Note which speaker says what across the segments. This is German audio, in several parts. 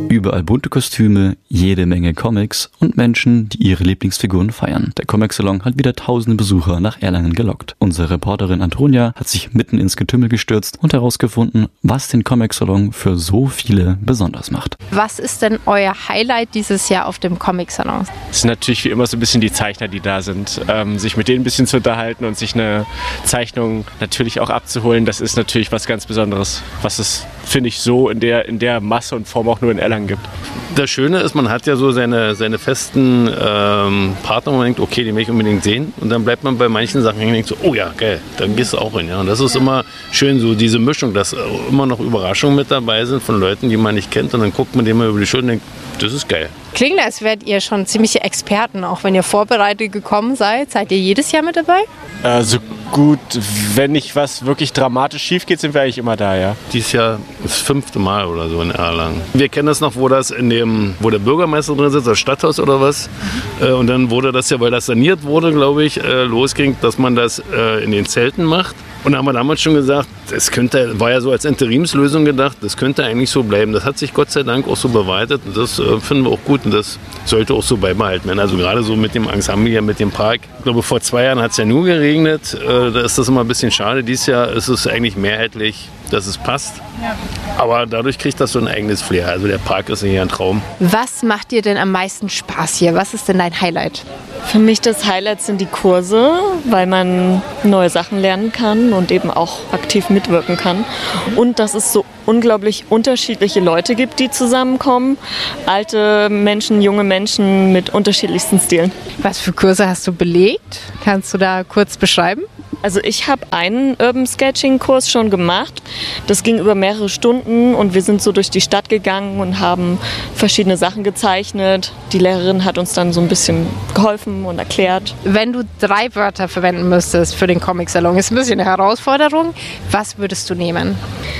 Speaker 1: Überall bunte Kostüme, jede Menge Comics und Menschen, die ihre Lieblingsfiguren feiern. Der Comic-Salon hat wieder tausende Besucher nach Erlangen gelockt. Unsere Reporterin Antonia hat sich mitten ins Getümmel gestürzt und herausgefunden, was den Comic-Salon für so viele besonders macht.
Speaker 2: Was ist denn euer Highlight dieses Jahr auf dem Comic-Salon?
Speaker 3: Es sind natürlich wie immer so ein bisschen die Zeichner, die da sind. Sich mit denen ein bisschen zu unterhalten und sich eine Zeichnung natürlich auch abzuholen, das ist natürlich was ganz Besonderes, was es, finde ich, so in der Masse und Form auch nur in Erlangen gibt.
Speaker 4: Das Schöne ist, man hat ja so seine festen Partner, wo man denkt, okay, den will ich unbedingt sehen. Und dann bleibt man bei manchen Sachen hängen und denkt so, oh ja, geil, dann gehst du auch hin. Ja. Und das ist immer schön, so diese Mischung, dass immer noch Überraschungen mit dabei sind von Leuten, die man nicht kennt. Und dann guckt man dem mal über die Schulter und denkt, das ist geil.
Speaker 2: Klingt, als wärt ihr schon ziemliche Experten, auch wenn ihr vorbereitet gekommen seid. Seid ihr jedes Jahr mit dabei?
Speaker 3: So gut, wenn nicht was wirklich dramatisch schief geht, sind wir eigentlich immer da, ja.
Speaker 4: Dieses Jahr das 5. Mal oder so in Erlangen. Wir kennen das noch, wo der Bürgermeister drin sitzt, das Stadthaus oder was. Und dann wurde das ja, weil das saniert wurde, glaube ich, losging, dass man das in den Zelten macht. Und da haben wir damals schon gesagt, war ja so als Interimslösung gedacht, das könnte eigentlich so bleiben. Das hat sich Gott sei Dank auch so bewahrheitet und das finden wir auch gut und das sollte auch so beibehalten werden. Also gerade so mit dem Ensemble hier, mit dem Park. Ich glaube, vor 2 Jahren hat es ja nur geregnet, da ist das immer ein bisschen schade. Dieses Jahr ist es eigentlich mehrheitlich, dass es passt. Ja. Aber dadurch kriegt das so ein eigenes Flair. Also der Park ist hier ein Traum.
Speaker 2: Was macht dir denn am meisten Spaß hier? Was ist denn dein Highlight?
Speaker 5: Für mich das Highlight sind die Kurse, weil man neue Sachen lernen kann und eben auch aktiv mitwirken kann. Und dass es so unglaublich unterschiedliche Leute gibt, die zusammenkommen. Alte Menschen, junge Menschen mit unterschiedlichsten Stilen.
Speaker 2: Was für Kurse hast du belegt? Kannst du da kurz beschreiben?
Speaker 5: Also ich habe einen Urban Sketching Kurs schon gemacht. Das ging über mehrere Stunden und wir sind so durch die Stadt gegangen und haben verschiedene Sachen gezeichnet. Die Lehrerin hat uns dann so ein bisschen geholfen und erklärt.
Speaker 2: Wenn du 3 Wörter verwenden müsstest für den Comic-Salon, ist ein bisschen eine Herausforderung. Was würdest du nehmen?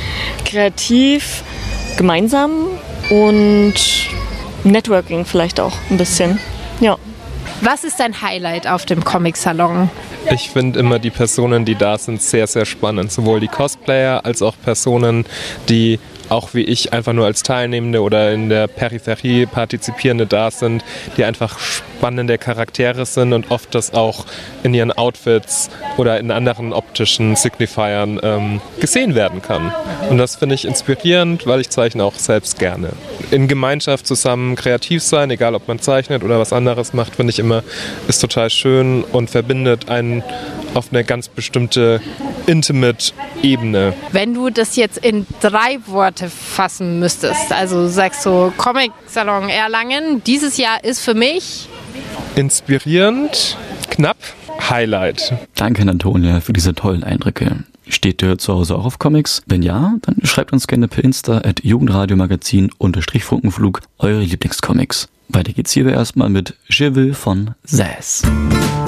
Speaker 5: Kreativ, gemeinsam und Networking vielleicht auch ein bisschen. Ja.
Speaker 2: Was ist dein Highlight auf dem Comic-Salon?
Speaker 6: Ich finde immer die Personen, die da sind, sehr, sehr spannend. Sowohl die Cosplayer als auch Personen, die auch wie ich einfach nur als Teilnehmende oder in der Peripherie Partizipierende da sind, die einfach spannende Charaktere sind und oft das auch in ihren Outfits oder in anderen optischen Signifiern gesehen werden kann. Und das finde ich inspirierend, weil ich zeichne auch selbst gerne. In Gemeinschaft zusammen kreativ sein, egal ob man zeichnet oder was anderes macht, finde ich immer, ist total schön und verbindet einen auf eine ganz bestimmte intimate Ebene.
Speaker 2: Wenn du das jetzt in 3 Worte fassen müsstest, also sagst du Comic-Salon Erlangen, dieses Jahr ist für mich
Speaker 6: inspirierend, knapp, Highlight.
Speaker 1: Danke, Antonia, für diese tollen Eindrücke. Steht ihr zu Hause auch auf Comics? Wenn ja, dann schreibt uns gerne per Insta @jugendradiomagazin_Funkenflug eure Lieblingscomics. Weiter geht's hier erstmal mit Je veux von Sass.